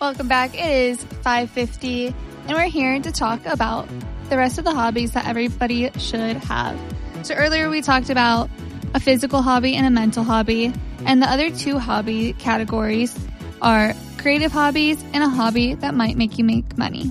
Welcome back. It is 5:50 and we're here to talk about the rest of the hobbies that everybody should have. So earlier we talked about a physical hobby and a mental hobby, and the other two hobby categories are creative hobbies and a hobby that might make you make money.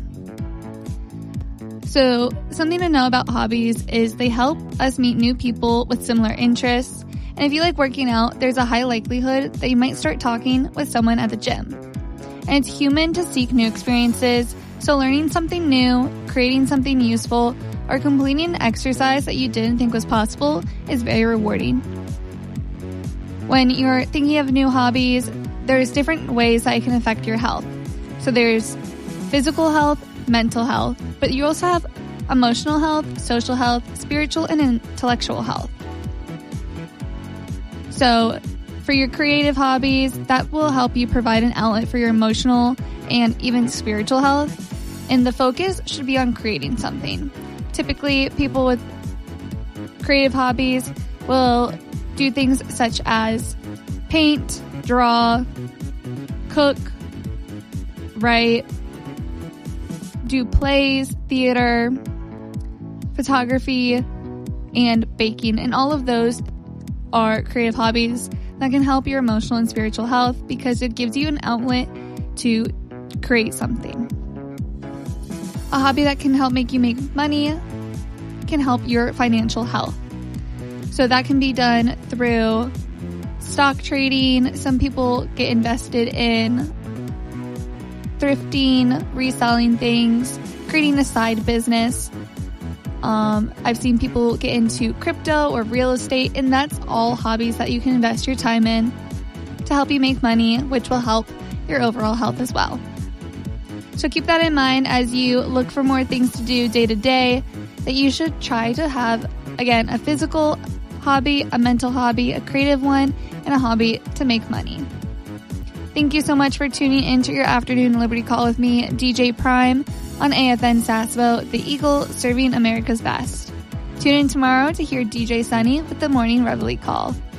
So something to know about hobbies is they help us meet new people with similar interests. And if you like working out, there's a high likelihood that you might start talking with someone at the gym. And it's human to seek new experiences, so learning something new, creating something useful, or completing an exercise that you didn't think was possible is very rewarding. When you're thinking of new hobbies, there's different ways that it can affect your health. So there's physical health, mental health, but you also have emotional health, social health, spiritual, and intellectual health. So for your creative hobbies, that will help you provide an outlet for your emotional and even spiritual health. And the focus should be on creating something. Typically, people with creative hobbies will do things such as paint, draw, cook, write, do plays, theater, photography, and baking. And all of those are creative hobbies that can help your emotional and spiritual health because it gives you an outlet to create something. A hobby that can help make you make money can help your financial health. So that can be done through stock trading. Some people get invested in thrifting, reselling things, creating a side business. I've seen people get into crypto or real estate, and that's all hobbies that you can invest your time in to help you make money, which will help your overall health as well. So keep that in mind as you look for more things to do day to day, that you should try to have, again, a physical hobby, a mental hobby, a creative one, and a hobby to make money. Thank you so much for tuning into your afternoon Liberty Call with me, DJ Prime, on AFN Sassville, the Eagle serving America's best. Tune in tomorrow to hear DJ Sunny with the Morning Reveille Call.